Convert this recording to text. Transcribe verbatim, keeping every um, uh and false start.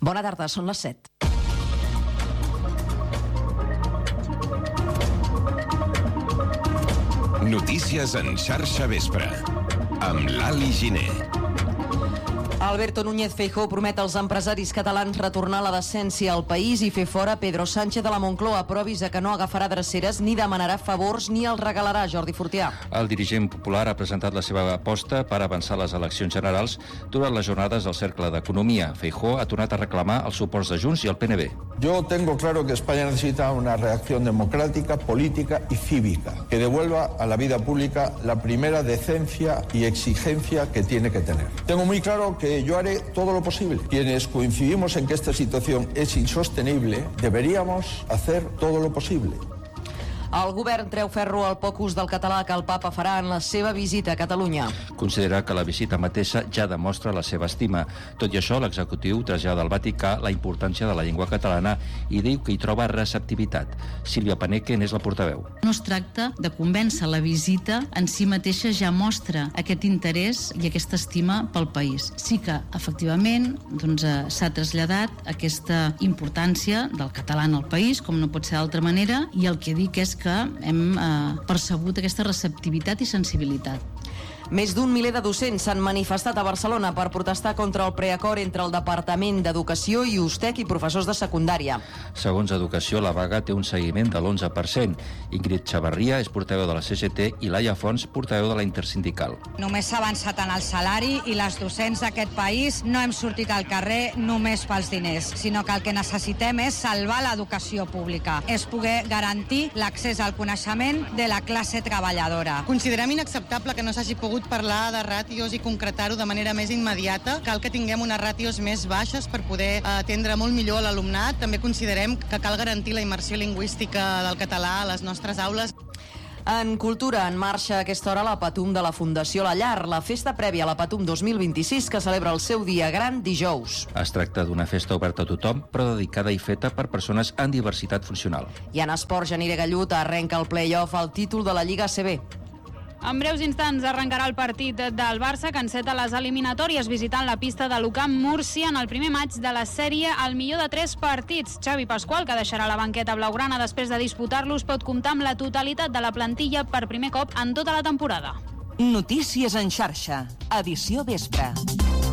Bona tarda, són les set. Notícies en xarxa vespre, amb l'Ali Giner. Alberto Núñez Feijóo promet als empresaris catalans retornar la decència al país i fer fora Pedro Sánchez de la Moncloa, però avisa que no agafarà dreceres ni demanarà favors ni els regalarà. Jordi Fortià. El dirigent popular ha presentat la seva aposta per avançar les eleccions generals durant les jornades del Cercle d'Economia. Feijóo ha tornat a reclamar els suports de Junts i el P N B. Yo tengo claro que España necesita una reacción democrática, política y cívica que devuelva a la vida pública la primera decencia y exigencia que tiene que tener. Tengo muy claro que yo haré todo lo posible. Quienes coincidimos en que esta situación es insostenible, deberíamos hacer todo lo posible. El govern treu ferro al poc ús del català que el papa farà en la seva visita a Catalunya. Considera que la visita mateixa ja demostra la seva estima. Tot i això, l'executiu trasllada al Vaticà la importància de la llengua catalana i diu que hi troba receptivitat. Sílvia Paneque n'és la portaveu. No es tracta de convèncer, la visita en si mateixa ja mostra aquest interès i aquesta estima pel país. Sí que, efectivament, doncs, s'ha traslladat aquesta importància del català en el país, com no pot ser d'altra manera, i el que dic és que que hem eh, percebut aquesta receptivitat i sensibilitat. Més d'un miler de docents s'han manifestat a Barcelona per protestar contra el preacord entre el Departament d'Educació i USTEC i professors de secundària. Segons Educació, la vaga té un seguiment de l'onze per cent. Ingrid Xavarria és portaveu de la C G T i Laia Fons, portaveu de la Intersindical. Només s'ha avançat en el salari i les docents d'aquest país no hem sortit al carrer només pels diners, sinó que el que necessitem és salvar l'educació pública, és poder garantir l'accés al coneixement de la classe treballadora. Considerem inacceptable que no s'hagi pogut parlar de ràtios i concretar-ho de manera més immediata. Cal que tinguem unes ràtios més baixes per poder atendre molt millor a l'alumnat. També considerem que cal garantir la immersió lingüística del català a les nostres aules. En cultura, en marxa a aquesta hora la Patum de la Fundació La Llar, la festa prèvia a la Patum dos mil vint-i-sis que celebra el seu dia gran dijous. Es tracta d'una festa oberta a tothom, però dedicada i feta per persones amb diversitat funcional. I en esport, Janire Gallut arrenca el play-off al títol de la Lliga A C B. En breus instants arrencarà el partit del Barça que enceta les eliminatòries visitant la pista de l'U C A M Múrcia en el primer maig de la sèrie al millor de tres partits. Xavi Pasqual, que deixarà la banqueta blaugrana després de disputar-los, pot comptar amb la totalitat de la plantilla per primer cop en tota la temporada. Notícies en xarxa, edició vespre.